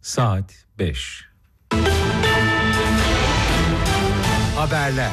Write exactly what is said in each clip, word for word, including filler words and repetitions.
Saat beş. Haberler.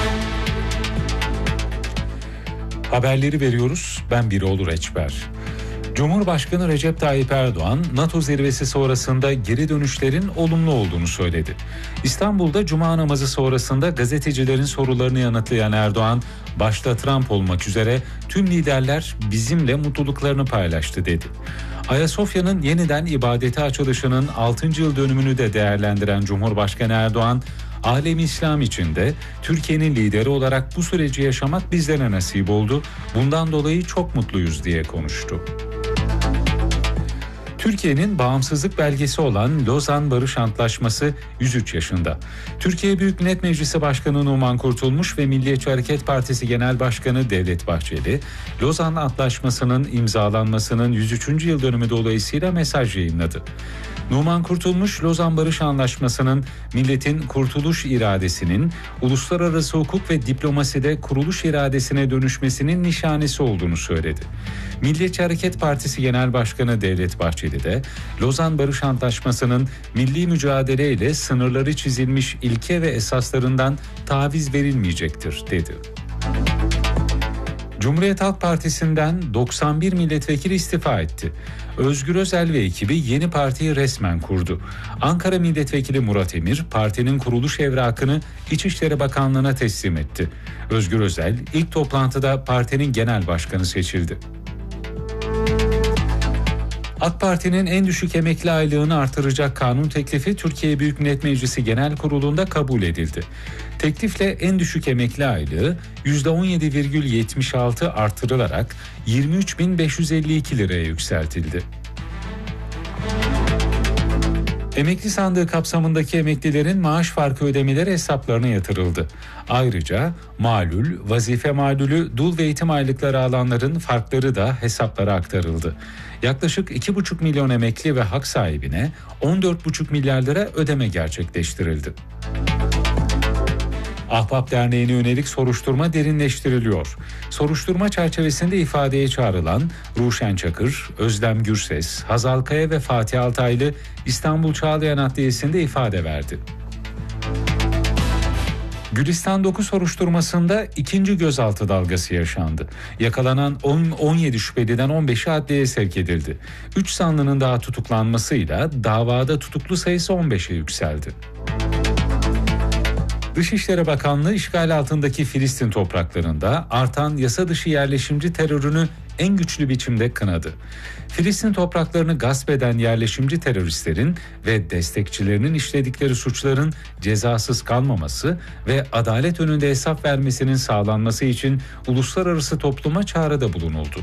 Haberleri veriyoruz. Ben Birol Reçber. Cumhurbaşkanı Recep Tayyip Erdoğan, NATO zirvesi sonrasında geri dönüşlerin olumlu olduğunu söyledi. İstanbul'da Cuma namazı sonrasında gazetecilerin sorularını yanıtlayan Erdoğan, başta Trump olmak üzere tüm liderler bizimle mutluluklarını paylaştı dedi. Ayasofya'nın yeniden ibadete açılışının altıncı yıl dönümünü de değerlendiren Cumhurbaşkanı Erdoğan, alem-i İslam içinde Türkiye'nin lideri olarak bu süreci yaşamak bizlere nasip oldu. Bundan dolayı çok mutluyuz diye konuştu. Türkiye'nin bağımsızlık belgesi olan Lozan Barış Antlaşması yüz üç yaşında. Türkiye Büyük Millet Meclisi Başkanı Numan Kurtulmuş ve Milliyetçi Hareket Partisi Genel Başkanı Devlet Bahçeli, Lozan Antlaşması'nın imzalanmasının yüz üçüncü yıl dönümü dolayısıyla mesaj yayınladı. Numan Kurtulmuş, Lozan Barış Antlaşması'nın milletin kurtuluş iradesinin uluslararası hukuk ve diplomaside kuruluş iradesine dönüşmesinin nişanesi olduğunu söyledi. Milliyetçi Hareket Partisi Genel Başkanı Devlet Bahçeli de Lozan Barış Antlaşması'nın milli mücadeleyle sınırları çizilmiş ilke ve esaslarından taviz verilmeyecektir dedi. Cumhuriyet Halk Partisi'nden doksan bir milletvekili istifa etti. Özgür Özel ve ekibi yeni partiyi resmen kurdu. Ankara Milletvekili Murat Emir, partinin kuruluş evrakını İçişleri Bakanlığı'na teslim etti. Özgür Özel ilk toplantıda partinin genel başkanı seçildi. AK Parti'nin en düşük emekli aylığını artıracak kanun teklifi Türkiye Büyük Millet Meclisi Genel Kurulu'nda kabul edildi. Teklifle en düşük emekli aylığı yüzde on yedi virgül yetmiş altı artırılarak yirmi üç bin beş yüz elli iki liraya yükseltildi. Emekli sandığı kapsamındaki emeklilerin maaş farkı ödemeleri hesaplarına yatırıldı. Ayrıca malul, vazife malulü, dul ve eğitim aylıkları alanların farkları da hesaplara aktarıldı. Yaklaşık iki buçuk milyon emekli ve hak sahibine on dört buçuk milyar lira ödeme gerçekleştirildi. Ahbap Derneği'ne yönelik soruşturma derinleştiriliyor. Soruşturma çerçevesinde ifadeye çağrılan Ruşen Çakır, Özlem Gürses, Hazal Kaya ve Fatih Altaylı İstanbul Çağlayan Adliyesi'nde ifade verdi. Gülistan dokuz soruşturmasında ikinci gözaltı dalgası yaşandı. Yakalanan on yedi şüpheliden on beşi adliyeye sevk edildi. üç sanlının daha tutuklanmasıyla davada tutuklu sayısı on beşe yükseldi. Dışişleri Bakanlığı işgal altındaki Filistin topraklarında artan yasa dışı yerleşimci terörünü en güçlü biçimde kınadı. Filistin topraklarını gasp eden yerleşimci teröristlerin ve destekçilerinin işledikleri suçların cezasız kalmaması ve adalet önünde hesap vermesinin sağlanması için uluslararası topluma çağrıda bulunuldu.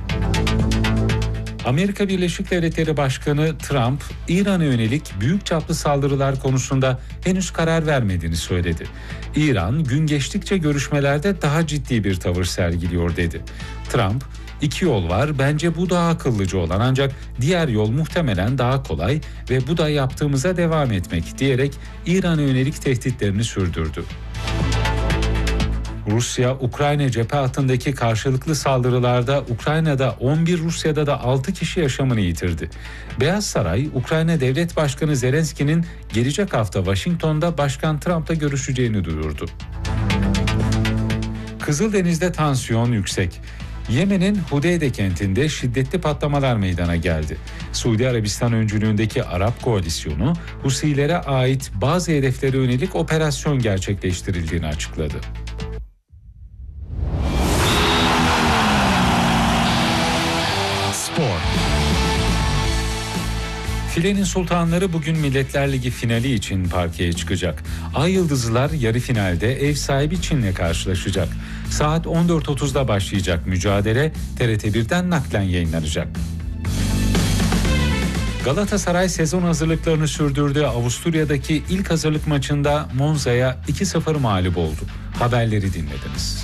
Amerika Birleşik Devletleri Başkanı Trump, İran'a yönelik büyük çaplı saldırılar konusunda henüz karar vermediğini söyledi. İran, gün geçtikçe görüşmelerde daha ciddi bir tavır sergiliyor dedi. Trump, iki yol var, bence bu daha akıllıca olan ancak diğer yol muhtemelen daha kolay ve bu da yaptığımıza devam etmek diyerek İran'a yönelik tehditlerini sürdürdü. Rusya, Ukrayna cephe hattındaki karşılıklı saldırılarda Ukrayna'da on bir, Rusya'da da altı kişi yaşamını yitirdi. Beyaz Saray, Ukrayna Devlet Başkanı Zelenski'nin gelecek hafta Washington'da Başkan Trump'la görüşeceğini duyurdu. Kızıldeniz'de tansiyon yüksek. Yemen'in Hudeyde kentinde şiddetli patlamalar meydana geldi. Suudi Arabistan öncülüğündeki Arap Koalisyonu, Husilere ait bazı hedeflere yönelik operasyon gerçekleştirildiğini açıkladı. Spor. Filenin Sultanları bugün Milletler Ligi finali için parkeye çıkacak. Ay Yıldızlılar yarı finalde ev sahibi Çin'le karşılaşacak. Saat on dört otuzda başlayacak mücadele T R T birden naklen yayınlanacak. Galatasaray sezon hazırlıklarını sürdürdüğü Avusturya'daki ilk hazırlık maçında Monza'ya iki sıfır mağlup oldu. Haberleri dinlediniz.